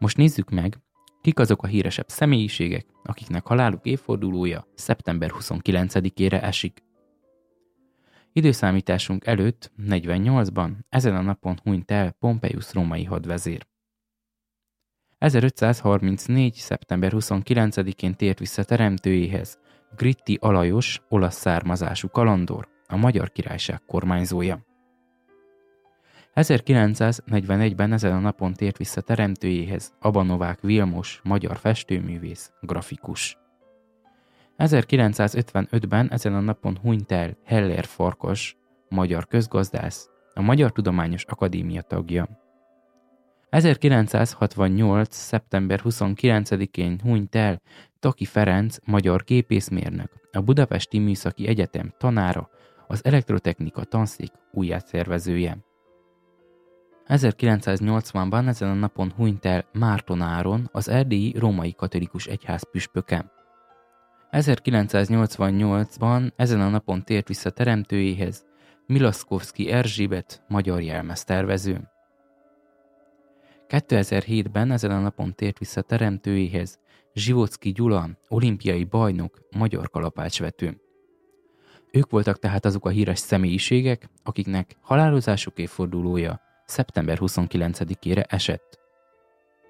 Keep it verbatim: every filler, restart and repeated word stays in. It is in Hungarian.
Most nézzük meg, kik azok a híresebb személyiségek, akiknek haláluk évfordulója szeptember huszonkilencedikére esik. Időszámításunk előtt, negyvennyolcban, ezen a napon hunyt el Pompeius római hadvezér. ezerötszázharmincnégy. szeptember huszonkilencedikén tért vissza teremtőjéhez Gritti Alajos, olasz származású kalandor, a Magyar Királyság kormányzója. ezerkilencszáznegyvenegyben ezen a napon tért vissza teremtőjéhez Abanovák Vilmos, magyar festőművész, grafikus. ezerkilencszázötvenötben ezen a napon hunyt el Heller Farkas, magyar közgazdász, a Magyar Tudományos Akadémia tagja. ezerkilencszázhatvannyolc. szeptember huszonkilencedikén hunyt el Taki Ferenc, magyar gépészmérnök, a Budapesti Műszaki Egyetem tanára, az elektrotechnika tanszék újjászervezője. ezerkilencszáznyolcvanban ezen a napon hunyt el Márton Áron, az erdélyi római katolikus egyház püspöke. ezerkilencszáznyolcvannyolcban ezen a napon tért vissza teremtőjéhez Milaszkowski Erzsébet, magyar jelmeztervező. kétezer-hétben ezen a napon tért vissza teremtőjéhez Zsivocki Gyula, olimpiai bajnok, magyar kalapácsvető. Ők voltak tehát azok a híres személyiségek, akiknek halálozásuk évfordulója szeptember huszonkilencedikére esett.